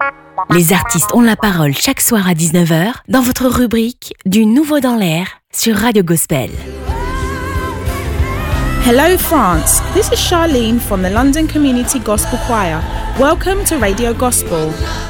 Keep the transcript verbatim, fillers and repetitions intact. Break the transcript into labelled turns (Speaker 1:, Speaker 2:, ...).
Speaker 1: Les artistes ont la parole chaque soir à dix-neuf heures dans votre rubrique Du Nouveau dans l'air sur Radio Gospel.
Speaker 2: Hello France, this is Charlene from the London Community Gospel Choir. Welcome to Radio Gospel.